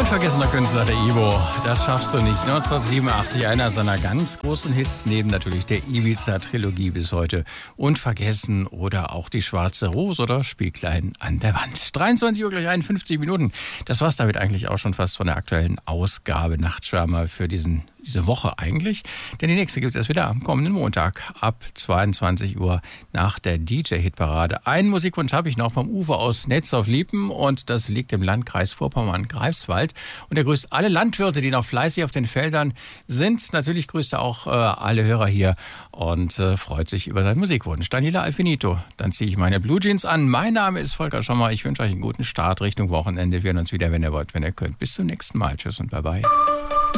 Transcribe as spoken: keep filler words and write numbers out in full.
Unvergessener Künstler, der Ivo. Das schaffst du nicht. neunzehnhundertsiebenundachtzig einer seiner ganz großen Hits, neben natürlich der Ibiza-Trilogie bis heute. Unvergessen oder auch die Schwarze Rose oder Spieglein an der Wand. dreiundzwanzig Uhr gleich einundfünfzig Minuten. Das war's damit eigentlich auch schon fast von der aktuellen Ausgabe Nachtschwärmer für diesen diese Woche eigentlich. Denn die nächste gibt es wieder am kommenden Montag ab zweiundzwanzig Uhr nach der D J-Hitparade. Einen Musikwunsch habe ich noch vom Ufer aus Netzow-Liepen und das liegt im Landkreis Vorpommern-Greifswald. Und er grüßt alle Landwirte, die noch fleißig auf den Feldern sind. Natürlich grüßt er auch äh, alle Hörer hier und äh, freut sich über seinen Musikwunsch. Daniela Alfinito. Dann ziehe ich meine Blue Jeans an. Mein Name ist Volker Schommer. Ich wünsche euch einen guten Start Richtung Wochenende. Wir hören uns wieder, wenn ihr wollt, wenn ihr könnt. Bis zum nächsten Mal. Tschüss und bye bye.